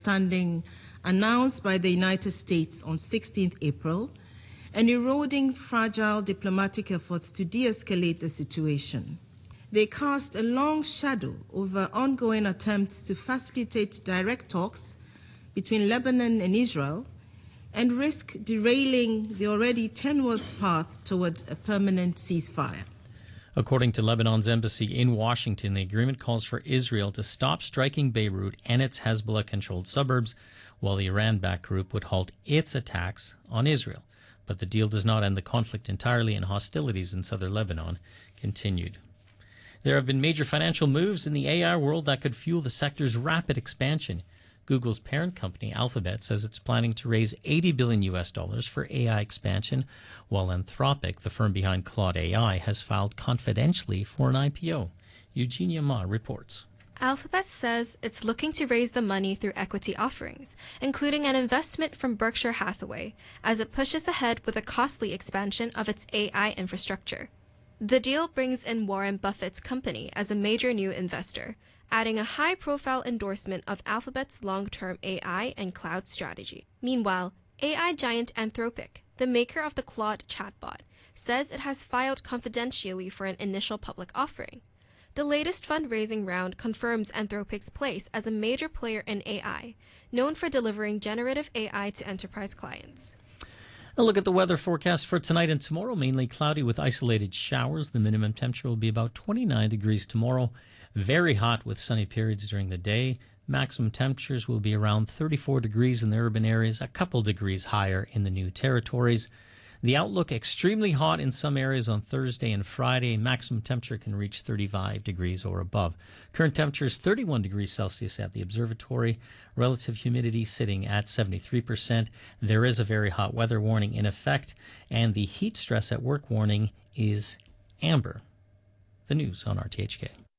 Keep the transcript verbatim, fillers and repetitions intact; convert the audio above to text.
standing announced by the United States on sixteenth April and eroding fragile diplomatic efforts to de-escalate the situation. They cast a long shadow over ongoing attempts to facilitate direct talks between Lebanon and Israel and risk derailing the already tenuous path toward a permanent ceasefire. According to Lebanon's embassy in Washington, the agreement calls for Israel to stop striking Beirut and its Hezbollah-controlled suburbs, while the Iran-backed group would halt its attacks on Israel. But the deal does not end the conflict entirely, and hostilities in southern Lebanon continued. There have been major financial moves in the A I world that could fuel the sector's rapid expansion. Google's parent company, Alphabet, says it's planning to raise eighty billion U S dollars for A I expansion, while Anthropic, the firm behind Claude A I, has filed confidentially for an I P O. Eugenia Ma reports. Alphabet says it's looking to raise the money through equity offerings, including an investment from Berkshire Hathaway, as it pushes ahead with a costly expansion of its A I infrastructure. The deal brings in Warren Buffett's company as a major new investor, adding a high-profile endorsement of Alphabet's long-term A I and cloud strategy. Meanwhile, A I giant Anthropic, the maker of the Claude chatbot, says it has filed confidentially for an initial public offering. The latest fundraising round confirms Anthropic's place as a major player in A I, known for delivering generative A I to enterprise clients. A look at the weather forecast for tonight and tomorrow. Mainly cloudy with isolated showers. The minimum temperature will be about twenty-nine degrees tomorrow. Very hot with sunny periods during the day. Maximum temperatures will be around thirty-four degrees in the urban areas, a couple degrees higher in the new territories. The outlook, extremely hot in some areas on Thursday and Friday. Maximum temperature can reach thirty-five degrees or above. Current temperature is thirty-one degrees Celsius at the observatory. Relative humidity sitting at seventy-three percent. There is a very hot weather warning in effect, and the heat stress at work warning is amber. The news on R T H K.